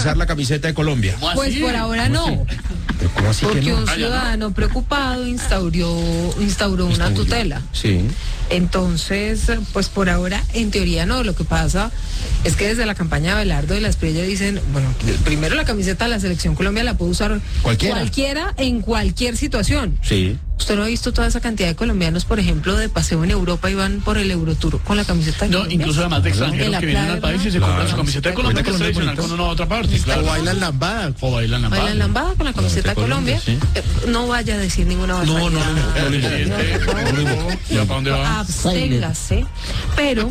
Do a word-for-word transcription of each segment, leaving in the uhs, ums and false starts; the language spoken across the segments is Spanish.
utilizar la camiseta de Colombia? Pues por ahora no. ¿Pero cómo así Porque que no? un ciudadano preocupado instauró, instauró una Instauró. tutela. Sí. Entonces, pues por ahora, en teoría no. Lo que pasa es que desde la campaña de Abelardo de la Espriella dicen, bueno, primero la camiseta de la Selección Colombia la puede usar Cualquiera. cualquiera en cualquier situación. Sí. ¿Usted no ha visto toda esa cantidad de colombianos, por ejemplo, de paseo en Europa y van por el Eurotour con la camiseta de No, Colombia? incluso además de extranjeros la que vienen playa, al país y se claro. compran su camiseta de Colombia, que es tradicional cuando uno va a otra parte. Claro. O bailan lambada. O bailan lambada. Bailan lambada con la camiseta de Colombia. Sí. Eh, no vaya a decir ninguna barbaridad. No, no, no, no, no, no, no, no. ¿Ya para dónde va? Absténgase. Pero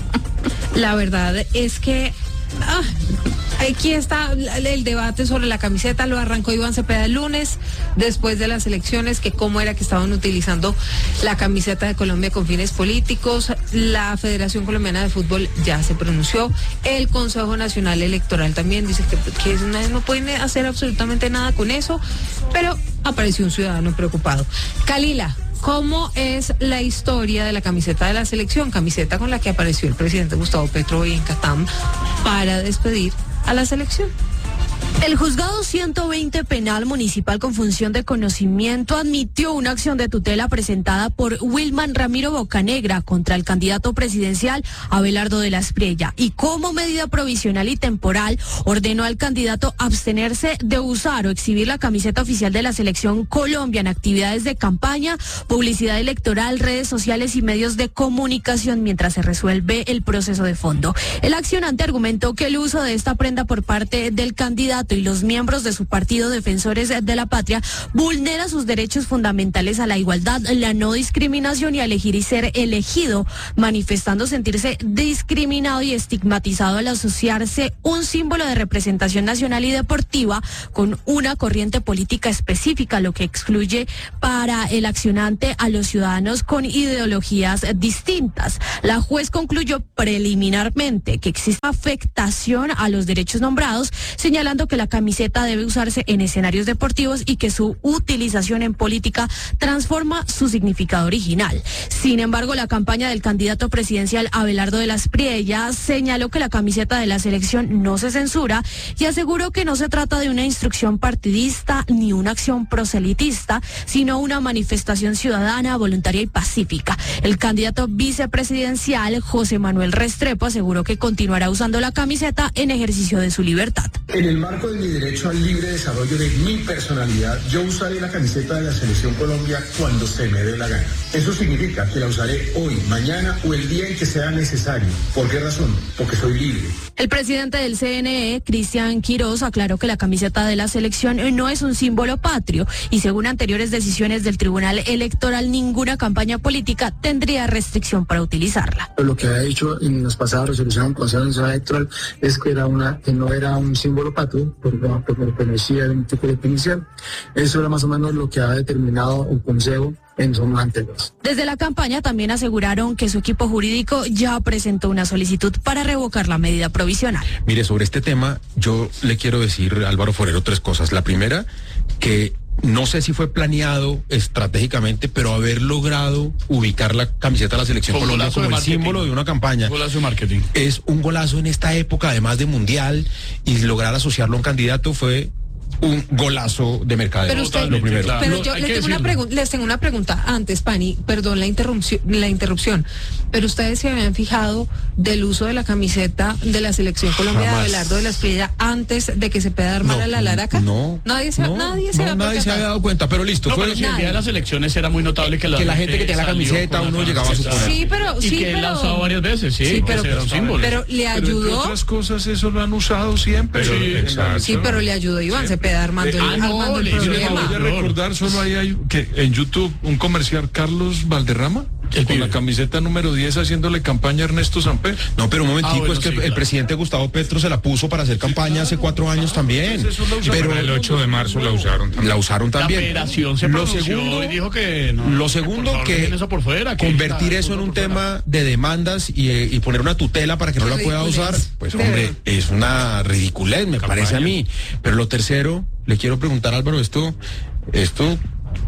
la verdad es que ah, aquí está el debate sobre la camiseta. Lo arrancó Iván Cepeda el lunes, después de las elecciones, que cómo era que estaban utilizando la camiseta de Colombia con fines políticos. La Federación Colombiana de Fútbol ya se pronunció. El Consejo Nacional Electoral también dice que, que no, no pueden hacer absolutamente nada con eso, pero apareció un ciudadano preocupado. Kalila, ¿cómo es la historia de la camiseta de la selección? Camiseta con la que apareció el presidente Gustavo Petro hoy en Catam para despedir a la selección. El juzgado ciento veinte penal municipal con función de conocimiento admitió una acción de tutela presentada por Wilman Ramiro Bocanegra contra el candidato presidencial Abelardo de la Espriella y como medida provisional y temporal ordenó al candidato abstenerse de usar o exhibir la camiseta oficial de la Selección Colombia en actividades de campaña, publicidad electoral, redes sociales y medios de comunicación mientras se resuelve el proceso de fondo. El accionante argumentó que el uso de esta prenda por parte del candidato y los miembros de su partido Defensores de la Patria vulnera sus derechos fundamentales a la igualdad, la no discriminación y a elegir y ser elegido, manifestando sentirse discriminado y estigmatizado al asociarse un símbolo de representación nacional y deportiva con una corriente política específica, lo que excluye para el accionante a los ciudadanos con ideologías distintas. La juez concluyó preliminarmente que existe afectación a los derechos nombrados, señalando que la camiseta debe usarse en escenarios deportivos y que su utilización en política transforma su significado original. Sin embargo, la campaña del candidato presidencial Abelardo de la Espriella señaló que la camiseta de la selección no se censura y aseguró que no se trata de una instrucción partidista ni una acción proselitista, sino una manifestación ciudadana, voluntaria y pacífica. El candidato vicepresidencial José Manuel Restrepo aseguró que continuará usando la camiseta en ejercicio de su libertad. En el marco de mi derecho al libre desarrollo de mi personalidad, yo usaré la camiseta de la Selección Colombia cuando se me dé la gana. Eso significa que la usaré hoy, mañana o el día en que sea necesario. ¿Por qué razón? Porque soy libre. El presidente del C N E, Cristian Quirós, aclaró que la camiseta de la selección no es un símbolo patrio y según anteriores decisiones del Tribunal Electoral, ninguna campaña política tendría restricción para utilizarla. Lo que ha dicho en las pasadas resoluciones del Consejo Nacional Electoral es que, era una, que no era un símbolo patrio, porque pertenecía a un tipo de inicial. Eso era más o menos lo que ha determinado el Consejo en zonas anteriores. Desde la campaña también aseguraron que su equipo jurídico ya presentó una solicitud para revocar la medida provisional. Mire, sobre este tema, yo le quiero decir, Álvaro Forero, tres cosas. La primera, que no sé si fue planeado estratégicamente, pero haber logrado ubicar la camiseta de la Selección Con Colombia golazo como de el marketing. símbolo de una campaña. Golazo de marketing. Es un golazo en esta época, además de mundial, y lograr asociarlo a un candidato fue un golazo de mercadeo. Pero usted, lo primero. claro. pero No, yo hay le que tengo una decirlo. pregun- les tengo una pregunta antes, Pani, perdón la interrupción, la interrupción, pero ustedes se habían fijado del uso de la camiseta de la Selección Colombia de Jamás. Abelardo de la Espriella antes de que se Cepeda armara la laraca. No. Nadie se, no, nadie se no, había nadie se percatado. había dado cuenta, pero listo. No, fue pero si el día de las elecciones era muy notable que la, que la gente que tenía la salió camiseta, con la uno llegaba a camiseta. suponer. Sí, pero Y sí, que él la ha pero usado varias veces, sí, Sí, pero, ese era un símbolo. pero le Pero entre ayudó. otras cosas eso lo han usado siempre. Pero, en la exacto. Sí, pero le ayudó Iván Cepeda armando el, Ah, no, armando el le hizo el Me problema. voy a problema. recordar, solo ahí hay que en YouTube un comercial Carlos Valderrama El con pibe. la camiseta número diez haciéndole campaña a Ernesto Samper. No, pero un momentico, Ah, bueno, es que sí, el claro. presidente Gustavo Petro se la puso para hacer campaña hace cuatro años también. Entonces, eso lo usaron. Pero El ocho de marzo la usaron también. la usaron La también. federación se Lo pronunció segundo, y dijo que no. lo por segundo favor, que dejen eso por fuera, que convertir está- eso en un por fuera. tema de demandas y, eh, y poner una tutela para que no Qué la pueda ridiculez. usar, pues De hombre, verdad. es una ridiculez, me Campaña. parece a mí. Pero lo tercero, le quiero preguntar, Álvaro, esto, esto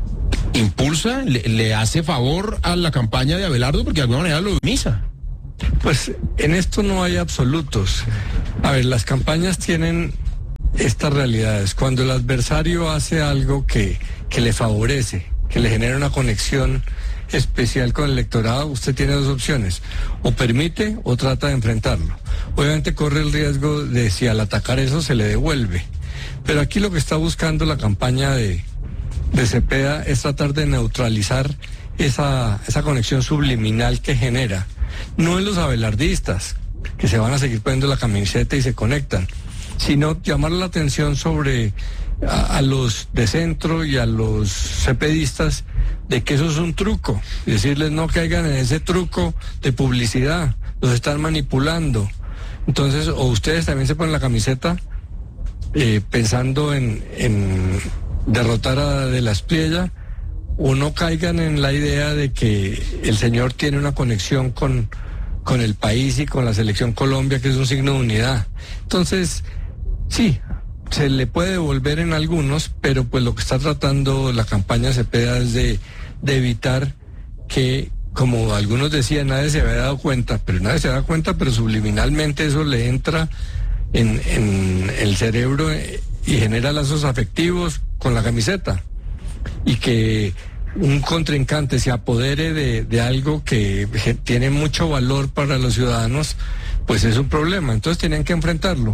impulsa, le, le hace favor a la campaña de Abelardo porque de alguna manera lo misa. Pues en esto no hay absolutos. A ver, las campañas tienen estas realidades. Cuando el adversario hace algo que, que le favorece, que le genera una conexión especial con el electorado, usted tiene dos opciones: o permite o trata de enfrentarlo. Obviamente corre el riesgo de, si al atacar eso se le devuelve, pero aquí lo que está buscando la campaña de, de Cepeda es tratar de neutralizar esa, esa conexión subliminal que genera, no en los abelardistas, que se van a seguir poniendo la camiseta y se conectan, sino llamar la atención sobre a, a los de centro y a los cepedistas de que eso es un truco, decirles no caigan en ese truco de publicidad, los están manipulando. Entonces, o ustedes también se ponen la camiseta eh, pensando en, en derrotar a De la Espriella, o no caigan en la idea de que el señor tiene una conexión con, con el país y con la selección Colombia, que es un signo de unidad. Entonces, sí, se le puede devolver en algunos, pero pues lo que está tratando la campaña Cepeda es de, de evitar que, como algunos decían, nadie se había dado cuenta, pero nadie se da cuenta, pero subliminalmente eso le entra en, en el cerebro y genera lazos afectivos con la camiseta. Y que un contrincante se apodere de, de algo que tiene mucho valor para los ciudadanos, pues es un problema. Entonces tenían que enfrentarlo.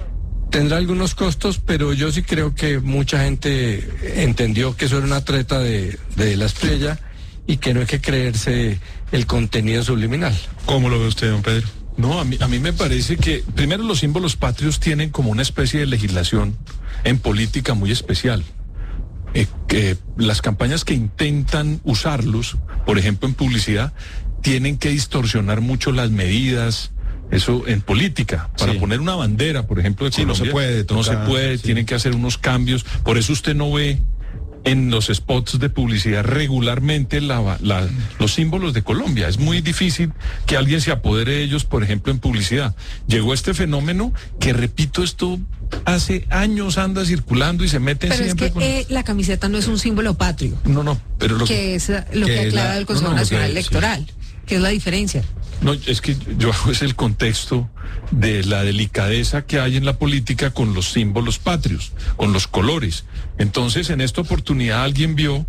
Tendrá algunos costos, pero yo sí creo que mucha gente entendió que eso era una treta de, de La Espriella y que no hay que creerse el contenido subliminal. ¿Cómo lo ve usted, don Pedro? No, a mí, a mí me parece que primero los símbolos patrios tienen como una especie de legislación en política muy especial. Eh, que las campañas que intentan usarlos, por ejemplo en publicidad, tienen que distorsionar mucho las medidas. Eso en política, para sí. poner una bandera, por ejemplo, de sí, Colombia, no se puede tocar, no se puede, sí. tienen que hacer unos cambios. Por eso usted no ve en los spots de publicidad regularmente la, la, los símbolos de Colombia. Es muy difícil que alguien se apodere de ellos, por ejemplo, en publicidad. Llegó este fenómeno que, repito, esto hace años anda circulando y se meten pero siempre es que con... eh, la camiseta no es un símbolo patrio. No, no, pero lo que, que... es lo que, que aclara la, el Consejo no, no, Nacional que, Electoral, sí. que es la diferencia. No, es que yo hago es el contexto de la delicadeza que hay en la política con los símbolos patrios, con los colores. Entonces, en esta oportunidad alguien vio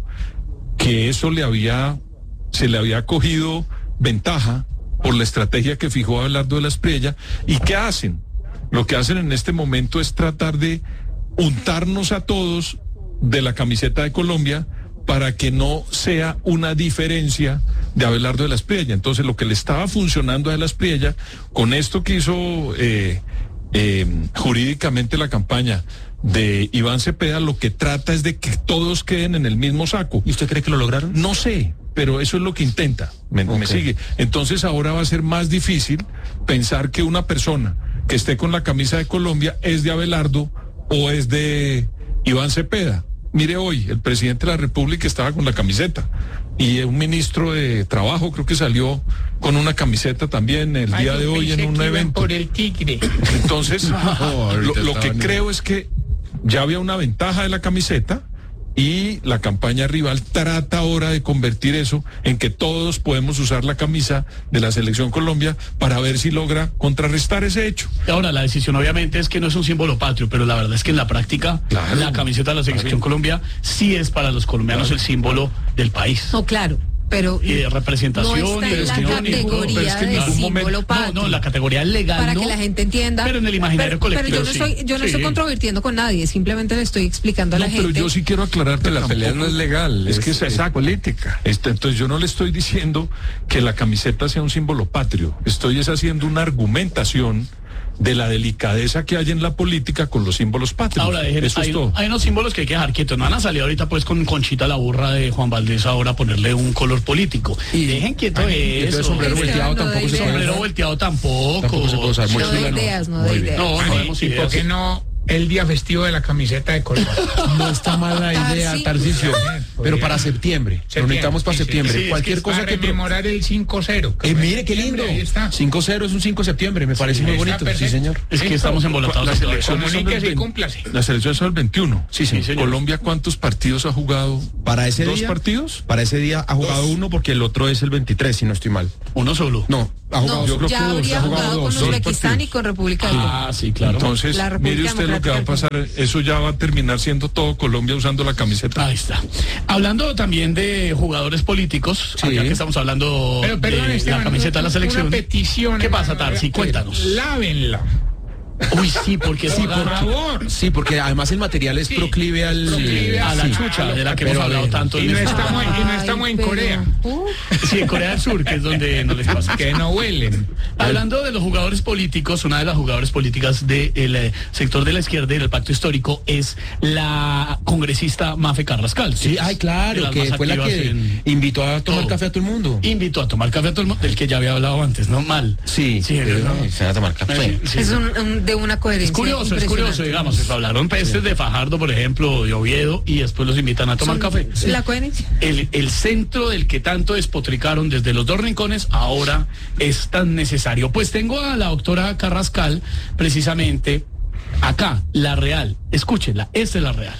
que eso le había, se le había cogido ventaja por la estrategia que fijó Abelardo de la Espriella. ¿Y qué hacen? Lo que hacen en este momento es tratar de untarnos a todos de la camiseta de Colombia para que no sea una diferencia de Abelardo de la Espriella. Entonces, lo que le estaba funcionando a de la Espriella, con esto que hizo eh, eh, jurídicamente la campaña de Iván Cepeda, lo que trata es de que todos queden en el mismo saco. ¿Y usted cree que lo lograron? No sé, pero eso es lo que intenta. Me, okay. me sigue. Entonces, ahora va a ser más difícil pensar que una persona que esté con la camisa de Colombia es de Abelardo o es de Iván Cepeda. Mire, hoy el presidente de la República estaba con la camiseta y un ministro de Trabajo creo que salió con una camiseta también el Ay, día de hoy en un evento. Por el tigre. Entonces, no, lo, lo que creo es que ya había una ventaja de la camiseta y la campaña rival trata ahora de convertir eso en que todos podemos usar la camisa de la Selección Colombia para ver si logra contrarrestar ese hecho. Ahora, la decisión obviamente es que no es un símbolo patrio, pero la verdad es que en la práctica claro, la camiseta de la Selección claro. Colombia sí es para los colombianos claro. el símbolo del país. No, claro. Pero y de representación no está y de en la categoría es que de símbolo patrio. No, no, la categoría legal para no, que la gente entienda. Pero en el imaginario pero, colectivo pero yo no sí. estoy, yo no sí. estoy controvirtiendo con nadie, simplemente le estoy explicando a no, la gente. Pero yo sí quiero aclarar que la pelea no es legal, es, es que es, es política. Este, entonces yo no le estoy diciendo que la camiseta sea un símbolo patrio, estoy es haciendo una argumentación de la delicadeza que hay en la política con los símbolos patrios. Ahora, dejen, eso hay, es todo. Hay unos símbolos que hay que dejar quietos. No van a salir ahorita pues con Conchita la burra de Juan Valdés ahora a ponerle un color político. Y dejen quieto ay, eso. Sombrero es volteado no tampoco se puede. Sombrero volteado tampoco. Tampoco se puede usar. No de ideas, no de ideas. No, no vemos ideas. ¿Y por qué no el día festivo de la camiseta de Colombia? No está mala idea, Tarcisio. Pero para septiembre. Lo necesitamos para sí, septiembre. Sí, sí, Cualquier es que cosa para que rememorar el cinco cero. Eh, mire qué lindo. cinco cero es un cinco de septiembre, me parece sí, muy bonito. Sí, señor. Es que estamos embolatados. Las elecciones son el, y cúmplase. Las elecciones son el veintiuno. Sí, sí, señor. Colombia, ¿cuántos partidos ha jugado? Para ese ¿Dos día, partidos? Para ese día ha jugado Dos. uno porque el otro es el veintitrés, si no estoy mal. Uno solo. No. ha jugado, No, yo creo ya que dos, habría ha jugado jugado dos, con dos Uzbekistán partidos. y con República del Congo. Ah, sí, claro. Entonces, La República mire usted lo que va a Democrática pasar, eso ya va a terminar siendo todo Colombia usando la camiseta. Ahí está. Hablando también de jugadores políticos, Sí. acá que estamos hablando Pero perdón, de Esteban, la camiseta de la selección. Una petición. ¿Qué pasa, Tarsi? Cuéntanos. Lávenla. Uy, sí, porque Sí, sí, por favor. Sí, porque además el material es Sí, proclive al... proclive a la sí. chucha, de la que Pero hemos a hablado ver, tanto. Y en no esta- estamos, y no Ay, estamos en pero- Corea. Uf. Sí, en Corea del Sur, que es donde no les pasa. Que no huelen. Hablando de los jugadores políticos, una de las jugadoras políticas del eh, sector de la izquierda y del pacto histórico es la congresista Mafe Carrascal. Sí, ay, de claro, las que más fue la activas que en invitó a tomar todo. café a todo el mundo. Invitó a tomar café a todo el mundo, del que ya había hablado antes, ¿no? Mal. Sí, sí, pero no. se va a tomar café. Eh, sí. Es un, un- de una coherencia. Es curioso, es curioso, impresionante. digamos, eso, hablaron peces de Fajardo, por ejemplo, de Oviedo, y después los invitan a tomar Son- café. La coherencia. El, el centro del que tanto despotricaron desde los dos rincones ahora es tan necesario. Pues tengo a la doctora Carrascal, precisamente, acá, la real. Escúchenla, esta es la real.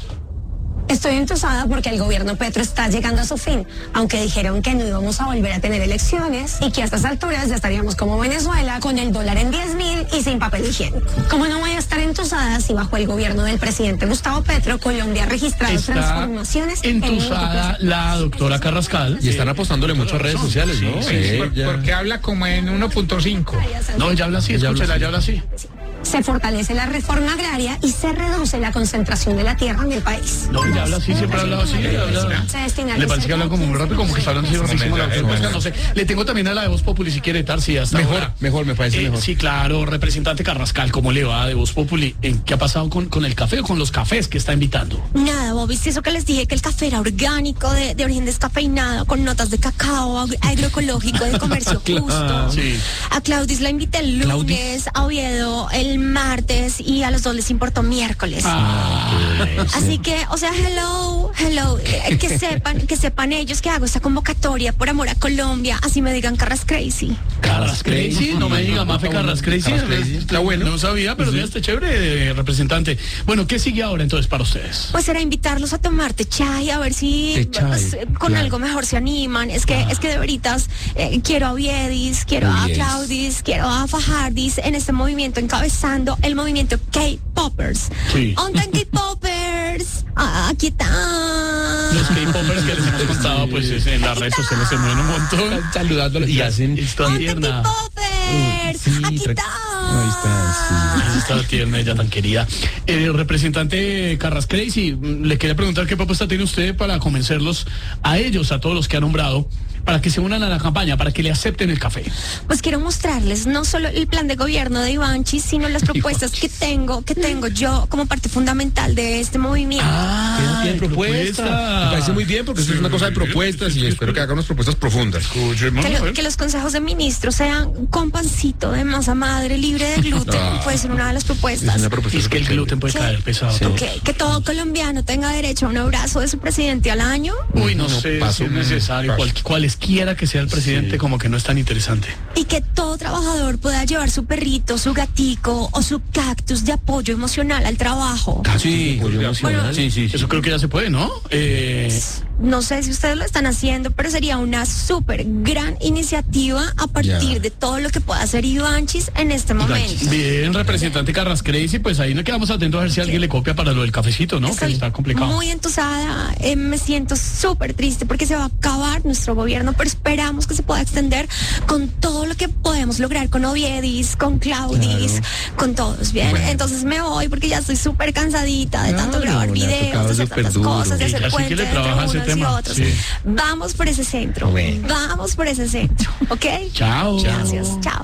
Estoy entusada porque el gobierno Petro está llegando a su fin, aunque dijeron que no íbamos a volver a tener elecciones y que a estas alturas ya estaríamos como Venezuela con el dólar en diez mil y sin papel higiénico. ¿Cómo no voy a estar entusada si bajo el gobierno del presidente Gustavo Petro Colombia ha registrado Está transformaciones en entusada múltiples- la doctora Carrascal. Y están apostándole mucho a redes sociales, ¿no? Sí, Sí, Por- ya. porque habla como en uno punto cinco. No, ella habla así, Ella habla escúchela, así. ella habla así. Se fortalece la reforma agraria y se reduce la concentración de la tierra en el país. No, ella habla así, siempre ha hablado así. ella habla- Se destinará Le parece que habla como muy rápido, como que está hablando así rapidísimo. la doctora Carrascal, no sé. Le tengo también a la de Voz Populi, si quiere estar, si hasta Mejor, ahora. mejor, me parece Eh, mejor. Sí, claro, representante Carrascal, ¿cómo le va de Voz Populi? ¿En ¿Qué ha pasado con, con el café o con los cafés que está invitando? Nada, vos viste eso que les dije, que el café era orgánico, de, de origen descafeinado, con notas de cacao, agro- agroecológico, de comercio Claro. justo. Sí. A Claudis la invité el lunes, a Oviedo el martes y a los dos les importó miércoles. Ah, Así que, o sea, hello, hello, eh, que sepan, que sepan ellos que hago esta convocatoria por amor a Colombia, así me digan Carras Crazy. Carras Crazy, no me diga Mafe Carras Crazy. Carras Crazy, está bueno. No sabía, pero mira, este chévere, eh, representante. Bueno, ¿qué sigue ahora entonces para ustedes? Pues era invitarlos a tomar té chai, a ver si Té chai, pues, con claro. algo mejor se animan. Es que, es que de veritas eh, quiero a Viedis, quiero a Viedis. Claudis, quiero a Fajardis en este movimiento, encabezando el movimiento K-Poppers. Sí. ¿Dónde están K-Poppers? Ah, aquí están. Los K-popers que les hemos contado, pues es- en las redes sociales se mueven un montón. Saludándolo y hacen... Está ¿Dónde tierna. K-Poppers? Sí, Aquí tra- están. Ahí está, Está tierna, ella tan querida. Eh, representante Carras Crazy, mm, le quería preguntar qué propuesta tiene usted para convencerlos a ellos, a todos los que ha nombrado, para que se unan a la campaña, para que le acepten el café. Pues quiero mostrarles no solo el plan de gobierno de Ivanchi, sino las propuestas que tengo, que tengo yo como parte fundamental de este movimiento. Ah, Tiene propuesta. Me parece muy bien porque eso es una cosa de propuestas y espero que hagan unas propuestas profundas. Que, lo- que los consejos de ministros sean con pancito de masa madre, libre de gluten, Ah. puede ser una de las Es propuestas. una propuesta Es que el súper gluten puede Sí. caer pesado. Sí. también. Que, que todo colombiano tenga derecho a un abrazo de su presidente al año Uy, no, No, sé paso. si es necesario. Paso. Cual- cualesquiera que sea el presidente, Sí. como que no es tan interesante. y que todo trabajador pueda llevar su perrito, su gatico o su cactus de apoyo emocional al trabajo. Sí, Bueno, sí, sí, sí. Eso creo que ya se puede, ¿no? Eh, No sé si ustedes lo están haciendo, pero sería una súper gran iniciativa a partir Ya. de todo lo que pueda hacer Ivanchis en este momento. bien, representante Carras Crazy, pues ahí nos quedamos atentos a ver si alguien le copia para lo del cafecito, ¿no? Estoy que está complicado. muy entusada, eh, me siento súper triste porque se va a acabar nuestro gobierno, pero esperamos que se pueda extender con todo lo que podemos lograr con Oviedis, con Claudis, con todos, ¿bien? Bueno. Entonces me voy porque ya estoy súper cansadita de tanto Claro, grabar le ha videos, tocado de hacer súper tantas duro. cosas, de Ella hacer sí que puentes le entre trabaja ese unos y tema, otros. sí. Vamos por ese centro, Bueno. vamos por ese centro, ¿ok? Chao. Gracias, chao.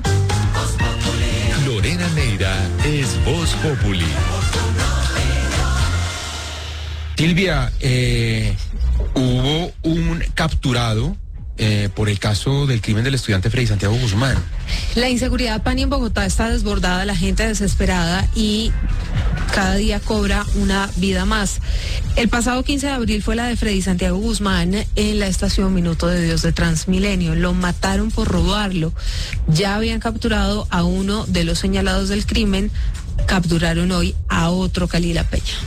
Lorena Neira es Voz Populi. Silvia, eh, hubo un capturado eh, por el caso del crimen del estudiante Freddy Santiago Guzmán. La inseguridad, Pani, en Bogotá está desbordada, la gente desesperada y cada día cobra una vida más. El pasado quince de abril fue la de Freddy Santiago Guzmán en la estación Minuto de Dios de Transmilenio. Lo mataron por robarlo. Ya habían capturado a uno de los señalados del crimen. Capturaron hoy a otro, Cali La Peña.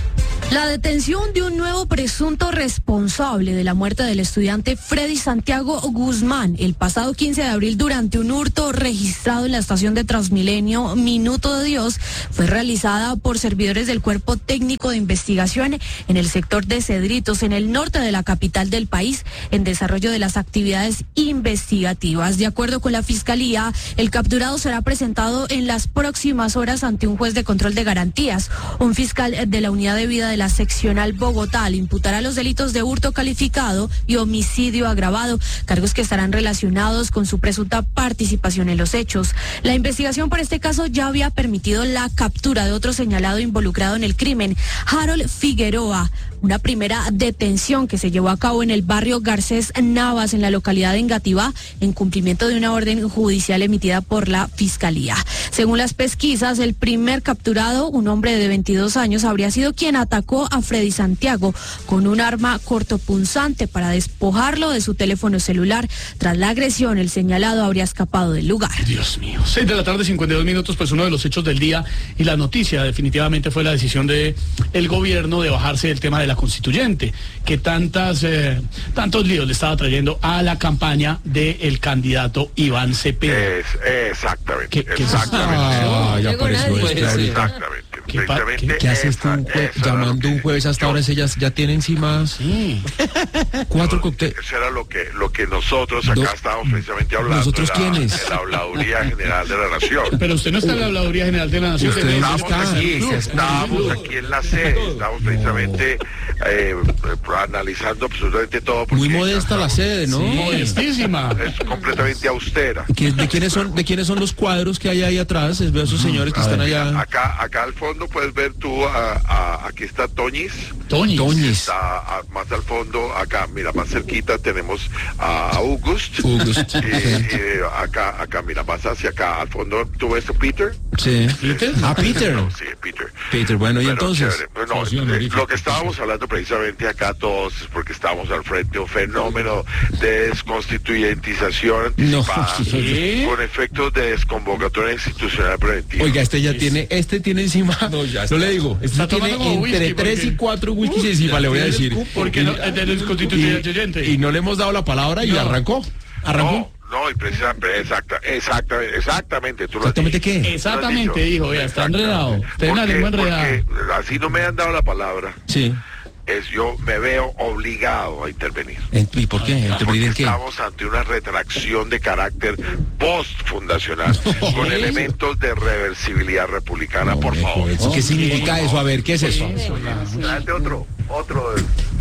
La detención de un nuevo presunto responsable de la muerte del estudiante Freddy Santiago Guzmán el pasado quince de abril durante un hurto registrado en la estación de Transmilenio Minuto de Dios fue realizada por servidores del Cuerpo Técnico de Investigación en el sector de Cedritos, en el norte de la capital del país, en desarrollo de las actividades investigativas. De acuerdo con la Fiscalía, el capturado será presentado en las próximas horas ante un juez de control de garantías. Un fiscal de la Unidad de Vida de la Seccional Bogotá le imputará los delitos de hurto calificado y homicidio agravado, cargos que estarán relacionados con su presunta participación en los hechos. La investigación por este caso ya había permitido la captura de otro señalado involucrado en el crimen, Harold Figueroa. Una primera detención que se llevó a cabo en el barrio Garcés Navas, en la localidad de Engativá, en cumplimiento de una orden judicial emitida por la Fiscalía. Según las pesquisas, el primer capturado, un hombre de veintidós años, habría sido quien atacó a Freddy Santiago con un arma cortopunzante para despojarlo de su teléfono celular. Tras la agresión, el señalado habría escapado del lugar. Dios mío. Seis de la tarde, cincuenta y dos minutos, pues uno de los hechos del día y la noticia definitivamente fue la decisión de el gobierno de bajarse del tema de la constituyente, que tantas eh, tantos líos le estaba trayendo a la campaña del candidato Iván Cepeda. Es, exactamente. ¿Qué, qué exactamente. Ah, ya apareció este ahorita. Exactamente. ¿Qué, pa- ¿Qué, qué haces tú un jue- llamando un jueves hasta ahora? Ese ya, ya tiene encima Sí. cuatro cócteles. Eso era lo que, lo que nosotros acá Do- estábamos precisamente hablando. ¿Nosotros de la, quiénes? de la Habladuría General de la Nación. Pero usted no está en la Habladuría General de la Nación. ¿Usted Usted dónde Estamos está? aquí, Sí, estamos aquí en la sede, estamos precisamente eh, analizando absolutamente todo. porque Muy modesta la sede, ¿no? modestísima. Es completamente austera. ¿Qué- ¿De quiénes son, de quiénes son los cuadros que hay ahí atrás? Veo a esos señores que están allá. Acá, acá al fondo puedes ver tú, a, a- aquí está Toñis. Toñis. Toñis. Está a- más al fondo, acá, mira, más cerquita tenemos a August. August. Y, y acá, acá, mira, más hacia acá, al fondo, ¿tú ves a Peter? Sí. Ah, Peter. No, sí, Peter. Peter, bueno, y Pero entonces. chévere. Pero no, eh, lo que estábamos hablando precisamente acá todos es porque estamos al frente de un fenómeno de desconstituyentización No. anticipada, ¿Qué? con efectos de desconvocatoria institucional preventiva. Oiga, este ya tiene, este tiene encima. No, ya le digo, este Está tiene tomando como entre whisky, tres porque- y cuatro whiskies encima, le voy a decir. Porque no, es del constituyente. Y, y no le hemos dado la palabra y No. arrancó. Arrancó. No, no, y precisamente, exacta, exactamente, exactamente, tú lo has ¿Exactamente dicho. qué? Exactamente, dijo, ya está enredado. Está en la Porque- lengua enredada. porque así no me han dado la palabra, Sí. es yo me veo obligado a intervenir. ¿Y por qué? ¿Intervenir Porque en qué? estamos ante una retracción de carácter post-fundacional, con elementos de reversibilidad republicana, por favor. ¿Qué significa eso? A ver, ¿qué es eso? Tráete otro, otro.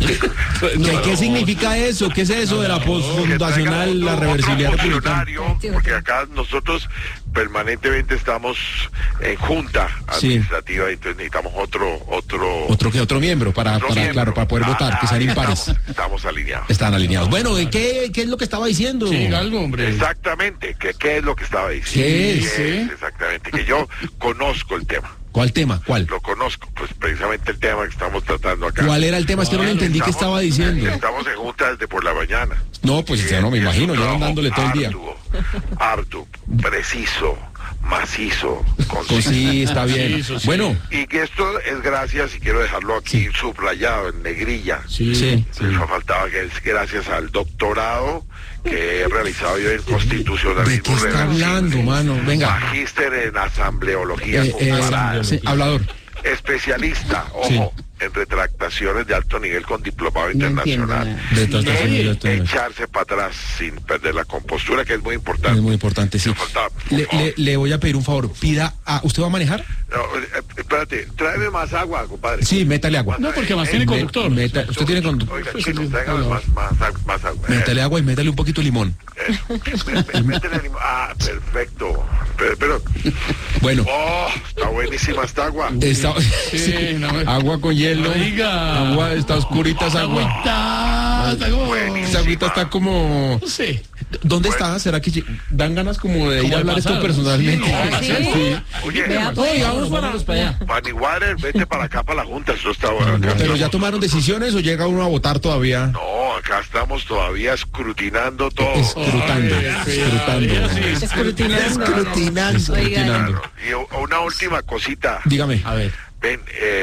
¿Qué, qué significa eso? ¿Qué es eso de la postfundacional, la reversibilidad otro republicana? funcionario, porque acá nosotros permanentemente estamos en junta Sí. administrativa y entonces necesitamos otro otro Otro que otro miembro para, otro para miembro. claro, para poder Ah, votar, que sean ahí impares. estamos, estamos alineados. Están alineados. Bueno, ¿qué, qué es lo que estaba diciendo? Sí, algo, hombre. Exactamente, que qué es lo que estaba diciendo. ¿Qué es? ¿Qué es? Exactamente, que yo conozco el tema. ¿Cuál tema? ¿Cuál? Lo conozco, pues precisamente el tema que estamos tratando acá. ¿Cuál era el tema? Es que no lo entendí qué Estamos- estaba diciendo. Estamos en junta desde por la mañana. No, pues ya no me Y es imagino, un ya trabajo dándole todo el día. arduo, arduo, preciso, macizo, Pues conciso. sí, está bien. Sí, eso sí. Bueno, Y que esto es gracias, y quiero dejarlo aquí subrayado en negrilla. Sí. sí. Me faltaba que es gracias al doctorado que he realizado yo en ¿De qué constitucionalismo está reversible. hablando, mano? Venga. Magíster en asambleología Eh, eh, comparada. sí, hablador. Especialista, ojo, en retractaciones de alto nivel con diplomado internacional. De tratación de alto nivel. Echarse para atrás sin perder la compostura, que es muy importante. Es muy importante, sí. Me faltaba, por Le, favor. le- le voy a pedir un favor. Pida a... ¿Usted va a manejar? No, eh, espérate, tráeme más agua, compadre. Sí, métale agua. No, porque más tiene Me- conductor. meta- usted tiene conductor. Oiga, Pues, chino, sí, tráigame no. más, más, ag- más agua. Eh, Métale agua y métale un poquito de limón. eso. Mé- mé- métele limón. Ah, perfecto. Pero, pero, Bueno, oh, está buenísima esta agua. está... Sí, no me- agua con hielo. Oiga. Agua, está oscurita esa agua. Agüita, está como... Esa agüita está como... No sé. ¿Dónde está? ¿Será que lle- dan ganas como de ir Como a de hablar esto pasar. personalmente? Sí, Sí. Oye, Vea, pues. Oiga, vamos para... para allá. Fanny Water, vete para acá, para la Junta. Eso está bueno. Acá Pero ya estamos- tomaron decisiones o llega uno a votar todavía. No, acá estamos todavía escrutinando todo. Escrutando, Ay, escrutando. cuidado, sí. Escrutinando. Escrutinando. Oiga. Escrutinando. Y u- una última cosita. Dígame. A ver. Ven, eh,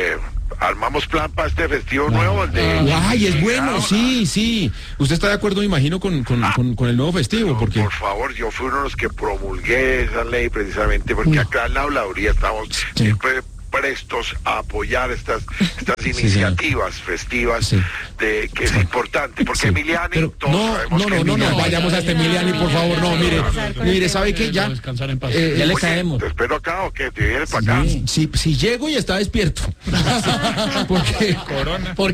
armamos plan para este festivo nuevo. El de, Ay, es bueno, Ah, sí, sí. Usted está de acuerdo, me imagino, con, con, con, con el nuevo festivo, no, porque... Por favor, yo fui uno de los que promulgué esa ley precisamente porque acá en la habladuría estamos siempre prestos a apoyar estas estas Sí, iniciativas festivas Sí. de que es importante, porque Sí. Emiliani, Pero todos no, sabemos no, que no, no, no, Emiliani- vayamos a este Emiliani, por favor, no, mire, mire, ¿sabe qué? Ya, Descansar en paz. eh, Ya le Oye, caemos. ¿te espero acá o qué? ¿Te vienes para acá? si, si llego y está despierto. porque, Corona. porque